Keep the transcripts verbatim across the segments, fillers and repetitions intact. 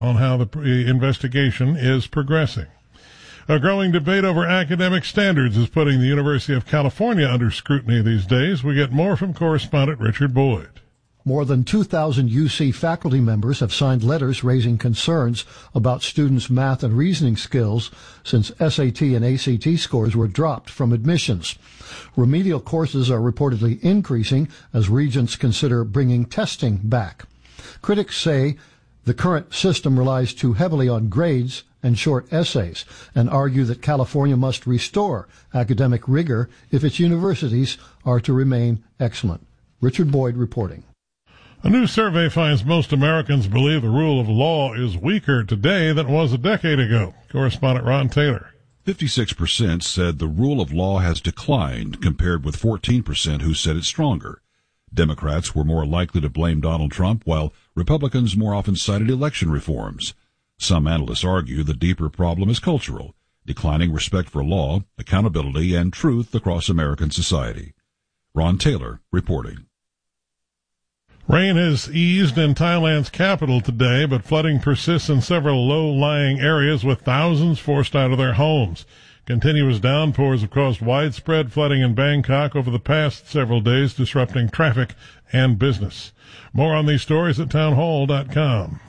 on how the investigation is progressing. A growing debate over academic standards is putting the University of California under scrutiny these days. We get more from correspondent Richard Boyd. More than two thousand U C faculty members have signed letters raising concerns about students' math and reasoning skills since S A T and A C T scores were dropped from admissions. Remedial courses are reportedly increasing as regents consider bringing testing back. Critics say the current system relies too heavily on grades and short essays and argue that California must restore academic rigor if its universities are to remain excellent. Richard Boyd reporting. A new survey finds most Americans believe the rule of law is weaker today than it was a decade ago. Correspondent Ron Taylor. fifty-six percent said the rule of law has declined, compared with fourteen percent who said it's stronger. Democrats were more likely to blame Donald Trump, while Republicans more often cited election reforms. Some analysts argue the deeper problem is cultural, declining respect for law, accountability, and truth across American society. Ron Taylor reporting. Rain has eased in Thailand's capital today, but flooding persists in several low-lying areas with thousands forced out of their homes. Continuous downpours have caused widespread flooding in Bangkok over the past several days, disrupting traffic and business. More on these stories at townhall dot com.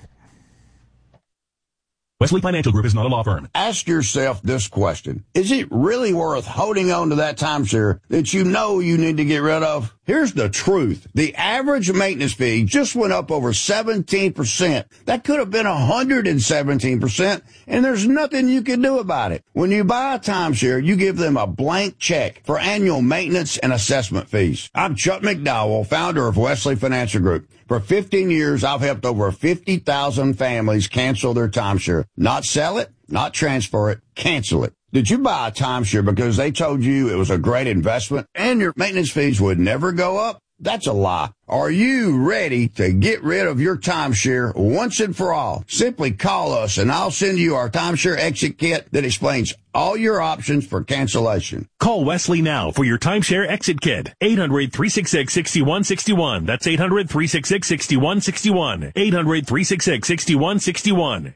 Wesley Financial Group is not a law firm. Ask yourself this question. Is it really worth holding on to that timeshare that you know you need to get rid of? Here's the truth. The average maintenance fee just went up over seventeen percent. That could have been one hundred seventeen percent, and there's nothing you can do about it. When you buy a timeshare, you give them a blank check for annual maintenance and assessment fees. I'm Chuck McDowell, founder of Wesley Financial Group. For fifteen years, I've helped over fifty thousand families cancel their timeshare. Not sell it, not transfer it, cancel it. Did you buy a timeshare because they told you it was a great investment and your maintenance fees would never go up? That's a lie. Are you ready to get rid of your timeshare once and for all? Simply call us and I'll send you our timeshare exit kit that explains all your options for cancellation. Call Wesley now for your timeshare exit kit. eight hundred, three six six, six one six one. That's eight hundred, three six six, six one six one. eight hundred, three six six, six one six one.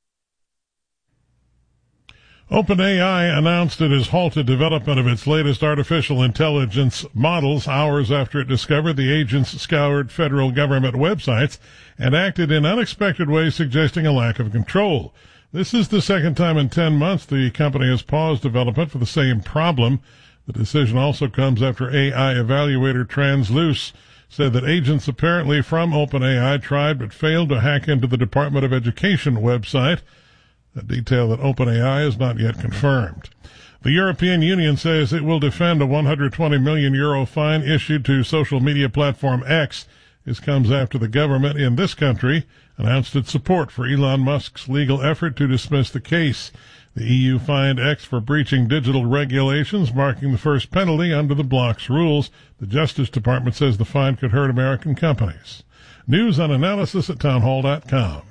OpenAI announced it has halted development of its latest artificial intelligence models hours after it discovered the agents scoured federal government websites and acted in unexpected ways, suggesting a lack of control. This is the second time in ten months the company has paused development for the same problem. The decision also comes after A I evaluator Transluce said that agents apparently from OpenAI tried but failed to hack into the Department of Education website, a detail that OpenAI is not yet confirmed. The European Union says it will defend a one hundred twenty million euro fine issued to social media platform X. This comes after the government in this country announced its support for Elon Musk's legal effort to dismiss the case. The E U fined X for breaching digital regulations, marking the first penalty under the bloc's rules. The Justice Department says the fine could hurt American companies. News and analysis at townhall dot com.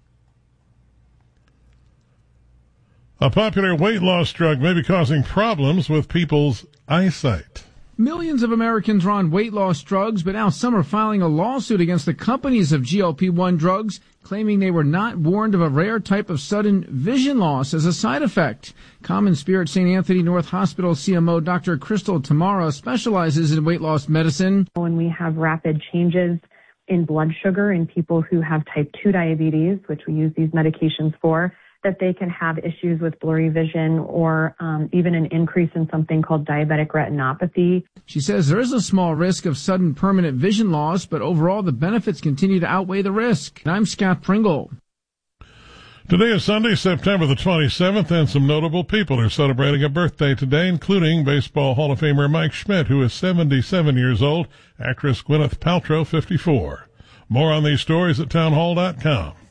A popular weight loss drug may be causing problems with people's eyesight. Millions of Americans are on weight loss drugs, but now some are filing a lawsuit against the companies of G L P one drugs, claiming they were not warned of a rare type of sudden vision loss as a side effect. Common Spirit Saint Anthony North Hospital C M O Doctor Crystal Tamara specializes in weight loss medicine. When we have rapid changes in blood sugar in people who have type two diabetes, which we use these medications for, that they can have issues with blurry vision or um, even an increase in something called diabetic retinopathy. She says there is a small risk of sudden permanent vision loss, but overall the benefits continue to outweigh the risk. And I'm Scott Pringle. Today is Sunday, September the twenty-seventh, and some notable people are celebrating a birthday today, including Baseball Hall of Famer Mike Schmidt, who is seventy-seven years old, actress Gwyneth Paltrow, fifty-four. More on these stories at townhall dot com.